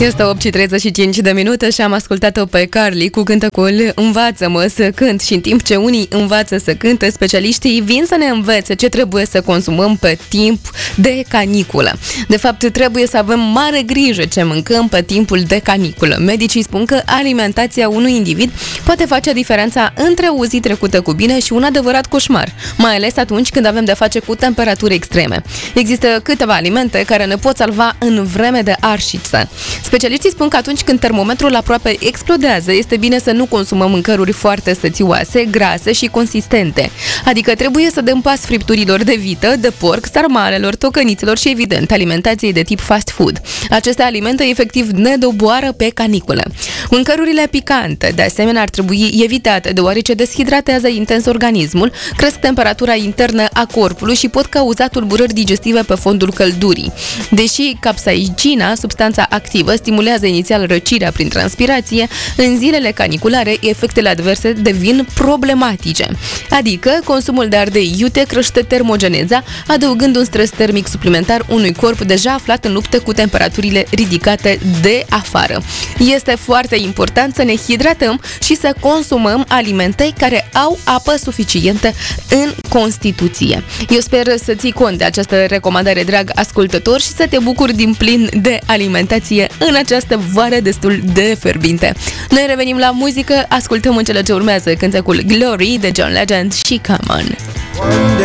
Este 8:35 de minute și am ascultat-o pe Carly cu cântecul Învață-mă să cânt, și în timp ce unii învață să cânte, specialiștii vin să ne învețe ce trebuie să consumăm pe timp de caniculă. De fapt, trebuie să avem mare grijă ce mâncăm pe timpul de caniculă. Medicii spun că alimentația unui individ poate face diferența între o zi trecută cu bine și un adevărat coșmar, mai ales atunci când avem de-a face cu temperaturi extreme. Există câteva alimente care ne pot salva în vreme de arșiță. Specialiștii spun că atunci când termometrul aproape explodează, este bine să nu consumăm mâncăruri foarte sățioase, grase și consistente. Adică trebuie să dăm pas fripturilor de vită, de porc, sarmalelor, tocănițelor și, evident, alimentației de tip fast food. Aceste alimente efectiv ne doboară pe caniculă. Mâncărurile picante, de asemenea, ar trebui evitate, deoarece deshidratează intens organismul, cresc temperatura internă a corpului și pot cauza tulburări digestive pe fondul căldurii. Deși capsaicina, substanța activă, stimulează inițial răcirea prin transpirație, în zilele caniculare efectele adverse devin problematice. Adică consumul de ardei iute crește termogeneza, adăugând un stres termic suplimentar unui corp deja aflat în luptă cu temperaturile ridicate de afară. Este foarte important să ne hidratăm și să consumăm alimente care au apă suficientă în constituție. Eu sper să ții cont de această recomandare, drag ascultător, și să te bucuri din plin de alimentație în această vară destul de fierbinte. Noi revenim la muzică, ascultăm în cele ce urmează cântecul Glory de John Legend și Come On.